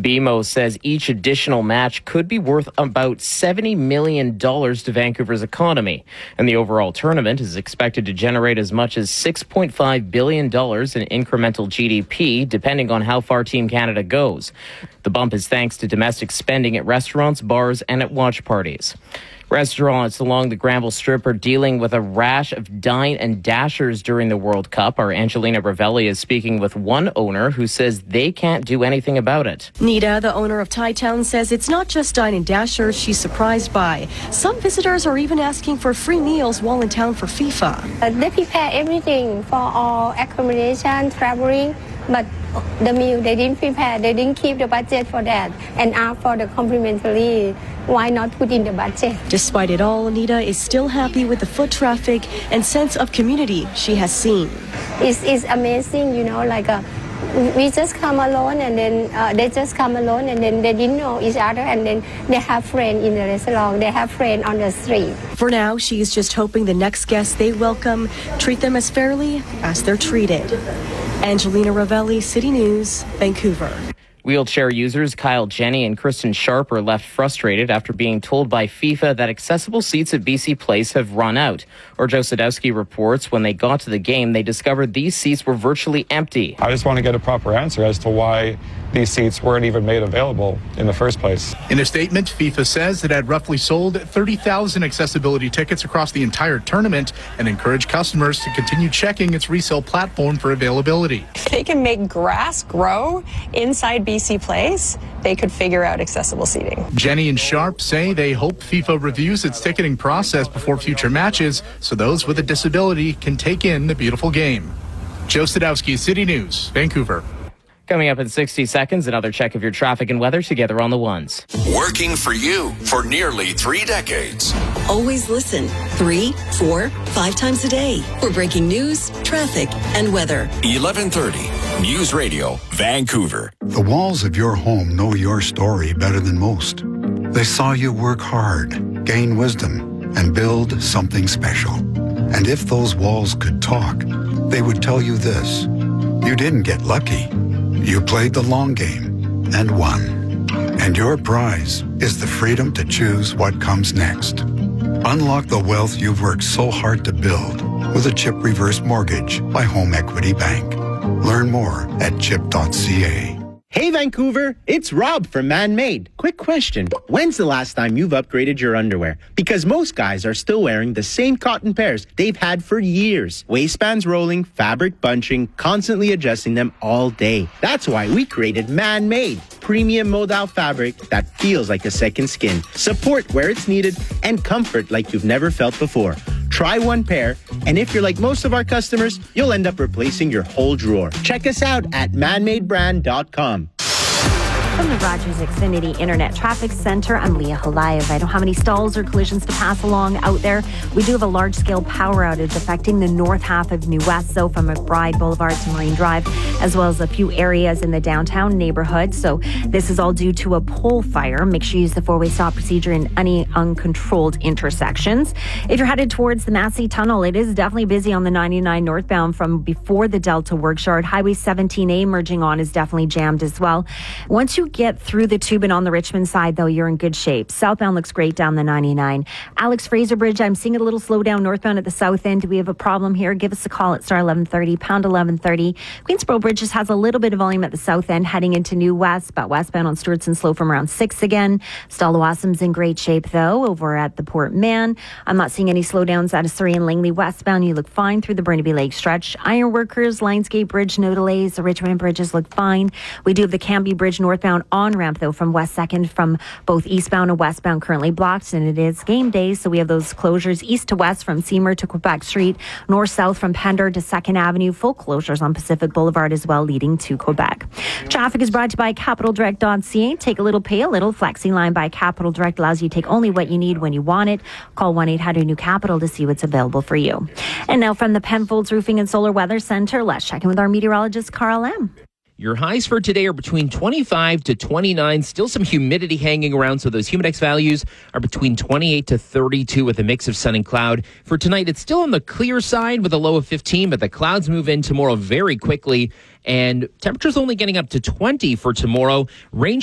BMO says each additional match could be worth about $70 million to Vancouver's economy, and the overall tournament is expected to generate as much as $6.5 billion in incremental GDP, depending on how far Team Canada goes. The bump is thanks to domestic spending at restaurants, bars, and at watch parties. Restaurants along the Granville Strip are dealing with a rash of dine and dashers during the World Cup. Our Angelina Ravelli is speaking with one owner who says they can't do anything about it. Nita, the owner of Thai Town, says it's not just dine and dashers she's surprised by. Some visitors are even asking for free meals while in town for FIFA. They prepare everything for all accommodation, traveling, but the meal they didn't prepare. They didn't keep the budget for that and ask for the complimentary. Why not put in the budget? Despite it all, Anita is still happy with the foot traffic and sense of community she has seen. It's amazing, we just come alone and then they just come alone and then they didn't know each other and then they have friends in the restaurant, they have friends on the street. For now, she is just hoping the next guests they welcome treat them as fairly as they're treated. Angelina Ravelli, City News, Vancouver. Wheelchair users Kyle Jenny and Kristen Sharp are left frustrated after being told by FIFA that accessible seats at BC Place have run out. Joe Sadowski reports when they got to the game, they discovered these seats were virtually empty. I just want to get a proper answer as to why these seats weren't even made available in the first place. In a statement, FIFA says it had roughly sold 30,000 accessibility tickets across the entire tournament and encouraged customers to continue checking its resale platform for availability. If they can make grass grow inside BC Place, they could figure out accessible seating. Jenny and Sharp say they hope FIFA reviews its ticketing process before future matches so those with a disability can take in the beautiful game. Joe Sadowski, City News, Vancouver. Coming up in 60 seconds, another check of your traffic and weather together on the ones. Working for you for nearly 3 decades. Always listen 3, 4, 5 times a day for breaking news, traffic, and weather. 1130 News Radio, Vancouver. The walls of your home know your story better than most. They saw you work hard, gain wisdom, and build something special. And if those walls could talk, they would tell you this: you didn't get lucky. You played the long game and won. And your prize is the freedom to choose what comes next. Unlock the wealth you've worked so hard to build with a CHIP reverse mortgage by Home Equity Bank. Learn more at chip.ca. Hey Vancouver, it's Rob from Man-Made. Quick question, when's the last time you've upgraded your underwear? Because most guys are still wearing the same cotton pairs they've had for years. Waistbands rolling, fabric bunching, constantly adjusting them all day. That's why we created Man-Made, premium modal fabric that feels like a second skin. Support where it's needed and comfort like you've never felt before. Try one pair, and if you're like most of our customers, you'll end up replacing your whole drawer. Check us out at manmadebrand.com. From the Rogers Xfinity Internet Traffic Center, I'm Leah Halayev. I don't have any stalls or collisions to pass along out there. We do have a large-scale power outage affecting the north half of New West, so from McBride Boulevard to Marine Drive, as well as a few areas in the downtown neighborhood. So this is all due to a pole fire. Make sure you use the four-way stop procedure in any uncontrolled intersections. If you're headed towards the Massey Tunnel, it is definitely busy on the 99 northbound from before the Delta Workshard. Highway 17A merging on is definitely jammed as well. Once you get through the tube and on the Richmond side, though, you're in good shape. Southbound looks great down the 99. Alex Fraser Bridge, I'm seeing a little slowdown northbound at the south end. Do we have a problem here? Give us a call at star 1130, pound 1130. Queensboro Bridge just has a little bit of volume at the south end heading into New West, but westbound on Stewardson slow from around 6 again. Stallawassam's in great shape, though, over at the Port Mann. I'm not seeing any slowdowns out of Surrey and Langley westbound. You look fine through the Burnaby Lake stretch. Ironworkers, Lionsgate Bridge, no delays. The Richmond bridges look fine. We do have the Cambie Bridge northbound on-ramp, though, from West 2nd from both eastbound and westbound currently blocked, and it is game day, so we have those closures east to west from Seymour to Quebec Street, north-south from Pender to 2nd Avenue, full closures on Pacific Boulevard as well, leading to Quebec. Traffic is brought to you by CapitalDirect.ca. Take a little, pay a little. Flexi line by Capital Direct allows you to take only what you need when you want it. Call 1-800-NEW-CAPITAL to see what's available for you. And now from the Penfolds Roofing and Solar Weather Center, let's check in with our meteorologist, Carl M. Your highs for today are between 25 to 29. Still some humidity hanging around, so those Humidex values are between 28 to 32 with a mix of sun and cloud. For tonight, it's still on the clear side with a low of 15, but the clouds move in tomorrow very quickly, and temperatures only getting up to 20 for tomorrow. Rain